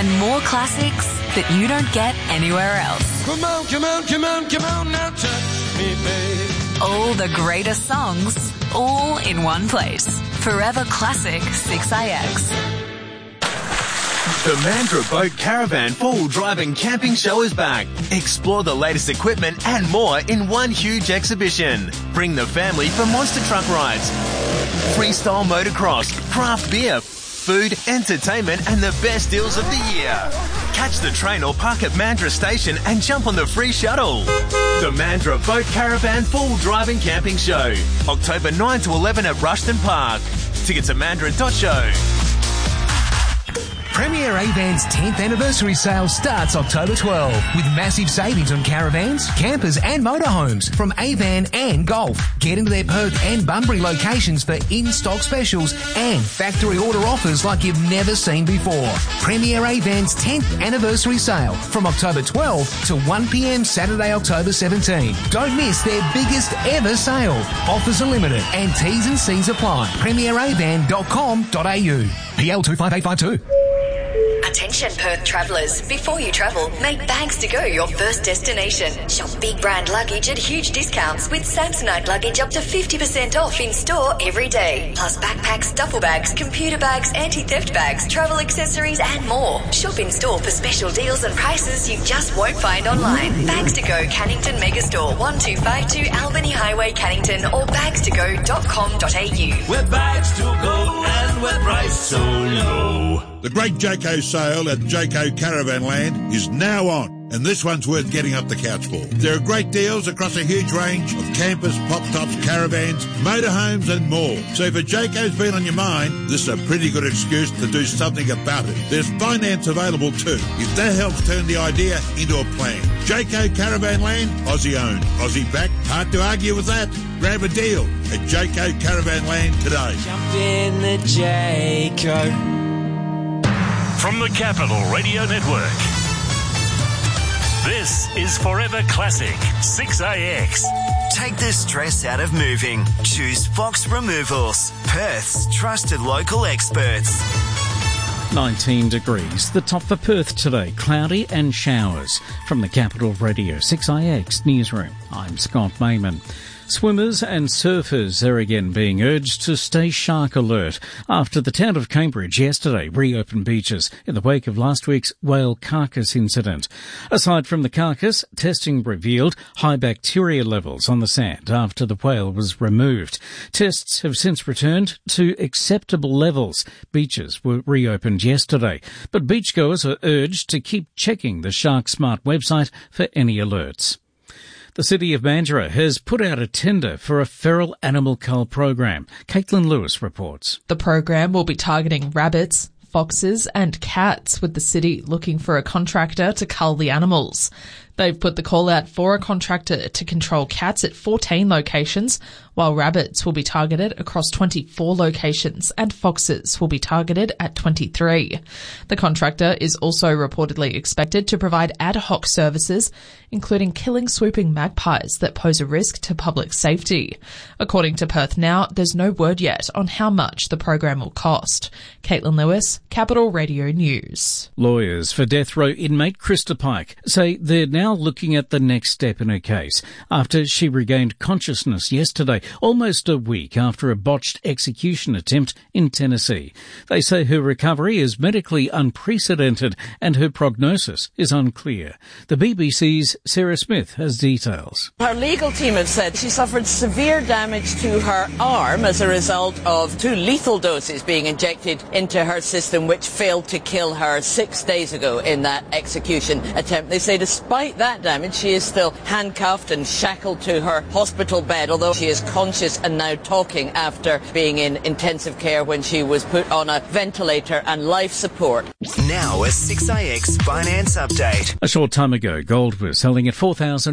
and more classics that you don't get anywhere else. Come on, come on, come on, come on, now touch me, babe. All the greatest songs, all in one place. Forever Classic 6AX. The Mandurah Boat Caravan 4-wheel drive and camping show is back. Explore the latest equipment and more in one huge exhibition. Bring the family for monster truck rides, freestyle motocross, craft beer, food, entertainment and the best deals of the year. Catch the train or park at Mandurah Station and jump on the free shuttle. The Mandurah Boat Caravan 4-wheel drive and camping show. October 9 to 11 at Rushton Park. Tickets at mandurah.show. Premier Avan's 10th anniversary sale starts October 12 with massive savings on caravans, campers and motorhomes from Avan and Golf. Get into their Perth and Bunbury locations for in-stock specials and factory order offers like you've never seen before. Premier Avan's 10th anniversary sale from October 12 to 1 p.m. Saturday, October 17. Don't miss their biggest ever sale. Offers are limited and T's and C's apply. premieravan.com.au. PL 25852. Attention Perth travellers, before you travel, make Bags to Go your first destination. Shop big brand luggage at huge discounts with Samsonite luggage up to 50% off in store every day. Plus backpacks, duffel bags, computer bags, anti-theft bags, travel accessories and more. Shop in store for special deals and prices you just won't find online. Bags to Go Cannington Megastore 1252 Albany Highway Cannington or bagstogo.com.au. We're Bags to Go and we're priced so low. The great Jayco sale at Jayco Caravan Land is now on, and this one's worth getting up the couch for. There are great deals across a huge range of campers, pop-tops, caravans, motorhomes and more. So if a Jayco's been on your mind, this is a pretty good excuse to do something about it. There's finance available too, if that helps turn the idea into a plan. Jayco Caravan Land, Aussie owned, Aussie backed. Hard to argue with that. Grab a deal at Jayco Caravan Land today. Jump in the Jayco. From the Capital Radio Network, this is Forever Classic 6AX. Take the stress out of moving. Choose Fox Removals, Perth's trusted local experts. 19 degrees. The top for Perth today, cloudy and showers. From the Capital Radio 6AX Newsroom, I'm Scott Mayman. Swimmers and surfers are again being urged to stay shark alert after the town of Cambridge yesterday reopened beaches in the wake of last week's whale carcass incident. Aside from the carcass, testing revealed high bacteria levels on the sand after the whale was removed. Tests have since returned to acceptable levels. Beaches were reopened yesterday, but beachgoers are urged to keep checking the Shark Smart website for any alerts. The City of Mandurah has put out a tender for a feral animal cull program. Caitlin Lewis reports. The program will be targeting rabbits, foxes and cats, with the city looking for a contractor to cull the animals. They've put the call out for a contractor to control cats at 14 locations, while rabbits will be targeted across 24 locations and foxes will be targeted at 23. The contractor is also reportedly expected to provide ad hoc services, including killing swooping magpies that pose a risk to public safety. According to Perth Now, there's no word yet on how much the program will cost. Caitlin Lewis, Capital Radio News. Lawyers for death row inmate Krista Pike say they're now looking at the next step in her case after she regained consciousness yesterday, almost a week after a botched execution attempt in Tennessee. They say her recovery is medically unprecedented and her prognosis is unclear. The BBC's Sarah Smith has details. Her legal team have said she suffered severe damage to her arm as a result of 2 lethal doses being injected into her system, which failed to kill her 6 days ago in that execution attempt. They say despite that damage, she is still handcuffed and shackled to her hospital bed, although she is conscious and now talking after being in intensive care when she was put on a ventilator and life support. Now a 6AX finance update. A short time ago, gold was selling at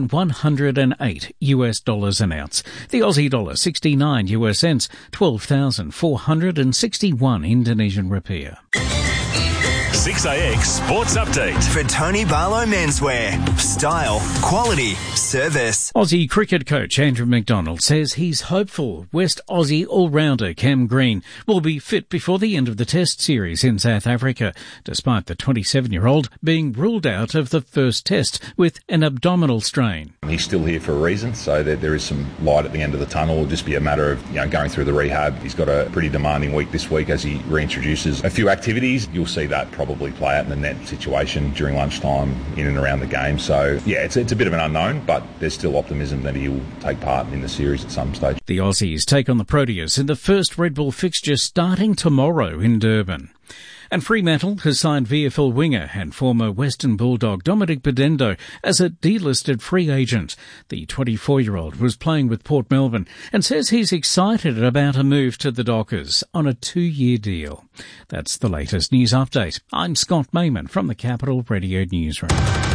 $4,108 an ounce. The Aussie dollar 69 US cents, 12,461 Indonesian rupiah. 6AX Sports Update. For Tony Barlow Menswear. Style, quality, service. Aussie cricket coach Andrew McDonald says he's hopeful West Aussie all-rounder Cam Green will be fit before the end of the Test series in South Africa, despite the 27-year-old being ruled out of the first Test with an abdominal strain. He's still here for a reason, so there is some light at the end of the tunnel. It'll just be a matter of going through the rehab. He's got a pretty demanding week this week as he reintroduces a few activities. You'll see that probably play out in the net situation during lunchtime in and around the game. So, yeah, it's a bit of an unknown, but there's still optimism that he'll take part in the series at some stage. The Aussies take on the Proteas in the first Red Bull fixture starting tomorrow in Durban. And Fremantle has signed VFL winger and former Western Bulldog Dominic Bedendo as a delisted free agent. The 24-year-old was playing with Port Melbourne and says he's excited about a move to the Dockers on a 2-year deal. That's the latest news update. I'm Scott Mayman from the Capital Radio Newsroom.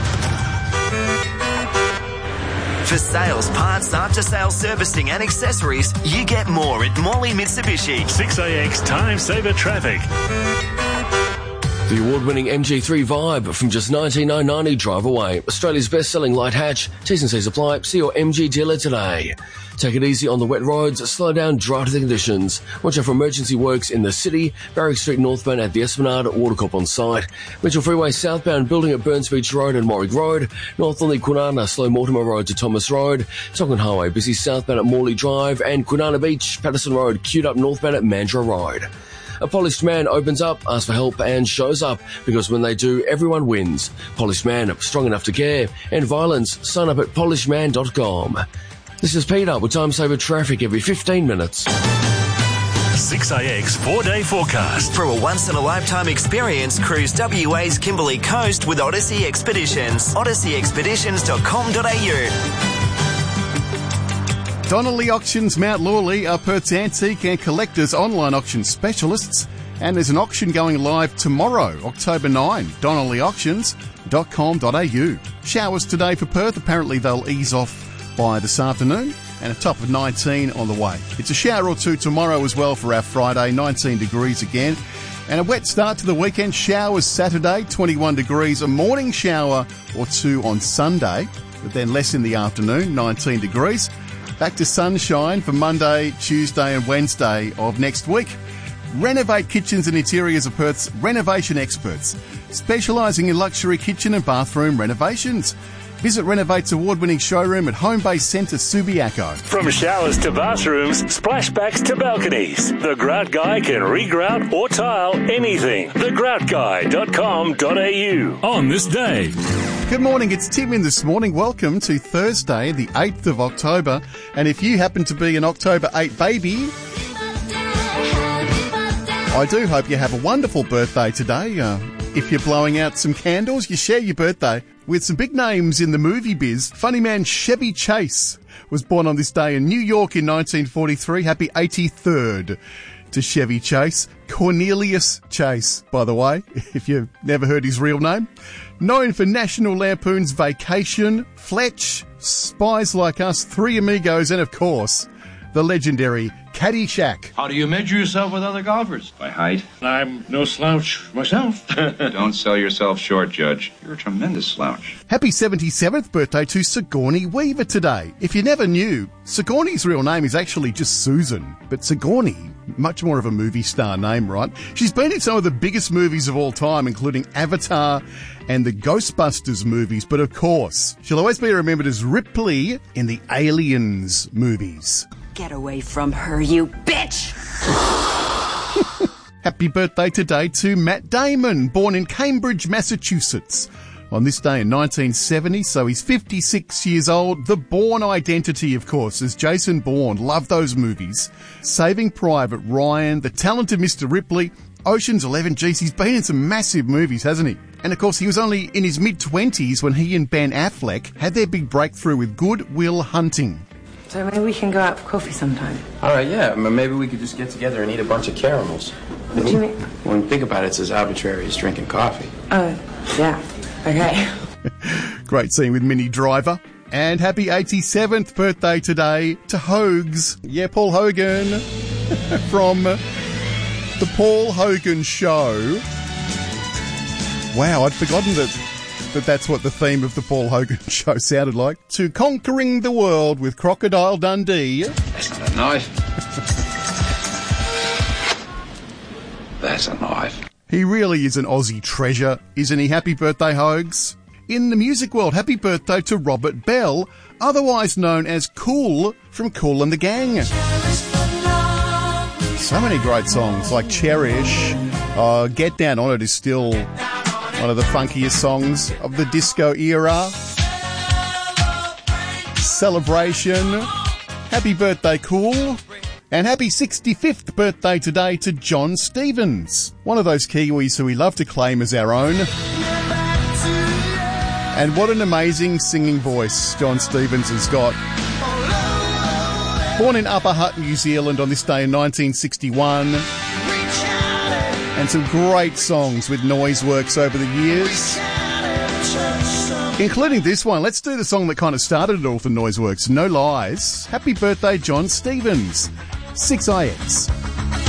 For sales, parts, after-sales servicing and accessories, you get more at Morley Mitsubishi. 6AX Time Saver Traffic. The award-winning MG3 Vibe from just $19,990 drive away. Australia's best-selling light hatch. T's and C's apply. See your MG dealer today. Take it easy on the wet roads. Slow down, dry to the conditions. Watch out for emergency works in the city. Barrack Street northbound at the Esplanade. Watercop on site. Mitchell Freeway southbound building at Burns Beach Road and Warwick Road. North on the Kwinana, slow Mortimer Road to Thomas Road. Tongan Highway busy southbound at Morley Drive. And Kwinana Beach, Patterson Road queued up northbound at Mandurah Road. A polished man opens up, asks for help and shows up, because when they do, everyone wins. Polished Man, strong enough to care. And violence, sign up at polishedman.com. This is Peter with Time Saver Traffic every 15 minutes. 6AX 4-day forecast. For a once-in-a-lifetime experience, cruise WA's Kimberley Coast with Odyssey Expeditions. odysseyexpeditions.com.au. Donnelly Auctions Mount Lawley are Perth's antique and collectors online auction specialists, and there's an auction going live tomorrow, October 9, donnellyauctions.com.au. Showers today for Perth, apparently they'll ease off by this afternoon, and a top of 19 on the way. It's a shower or two tomorrow as well for our Friday, 19 degrees again, and a wet start to the weekend. Showers Saturday, 21 degrees, a morning shower or two on Sunday, but then less in the afternoon, 19 degrees. Back to sunshine for Monday, Tuesday and Wednesday of next week. Renovate Kitchens and Interiors are Perth's renovation experts, specialising in luxury kitchen and bathroom renovations. Visit Renovate's award-winning showroom at Homebase Centre Subiaco. From showers to bathrooms, splashbacks to balconies, the Grout Guy can regrout or tile anything. thegroutguy.com.au. On this day. Good morning, it's Tim in this morning. Welcome to Thursday, the 8th of October. And if you happen to be an October 8 baby, I do hope you have a wonderful birthday today. If you're blowing out some candles, you share your birthday with some big names in the movie biz. Funny man Chevy Chase was born on this day in New York in 1943. Happy 83rd to Chevy Chase. Cornelius Chase, by the way, if you've never heard his real name. Known for National Lampoon's Vacation, Fletch, Spies Like Us, Three Amigos, and of course, the legendary Caddyshack. How do you measure yourself with other golfers? By height. I'm no slouch myself. Don't sell yourself short, Judge. You're a tremendous slouch. Happy 77th birthday to Sigourney Weaver today. If you never knew, Sigourney's real name is actually just Susan, but Sigourney, much more of a movie star name, right? She's been in some of the biggest movies of all time, including Avatar and the Ghostbusters movies, but of course, she'll always be remembered as Ripley in the Aliens movies. Get away from her, you bitch! Happy birthday today to Matt Damon, born in Cambridge, Massachusetts. On this day in 1970, so he's 56 years old. The Bourne Identity, of course, as Jason Bourne. Love those movies. Saving Private Ryan, The Talented Mr. Ripley, Ocean's 11. Geez, he's been in some massive movies, hasn't he? And of course, he was only in his mid-20s when he and Ben Affleck had their big breakthrough with Good Will Hunting. So maybe we can go out for coffee sometime. All right, yeah. Maybe we could just get together and eat a bunch of caramels. What do you mean? When you think about it, it's as arbitrary as drinking coffee. Oh, yeah. Okay. Great scene with Minnie Driver. And happy 87th birthday today to Hogs. Yeah, Paul Hogan from The Paul Hogan Show. Wow, I'd forgotten that's what the theme of the Paul Hogan show sounded like. To Conquering the World with Crocodile Dundee. That's not a knife. That's a knife. He really is an Aussie treasure, isn't he? Happy birthday, Hogs. In the music world, happy birthday to Robert Bell, otherwise known as Kool from Kool and the Gang. So many great songs like Cherish. Get Down On It is still one of the funkiest songs of the disco era. Celebration. Happy birthday, Kool. And happy 65th birthday today to John Stevens, one of those Kiwis who we love to claim as our own. And what an amazing singing voice John Stevens has got. Born in Upper Hutt, New Zealand on this day in 1961. And some great songs with Noiseworks over the years, including this one. Let's do the song that kind of started it all for Noiseworks, No Lies. Happy birthday, John Stevens. 6IX.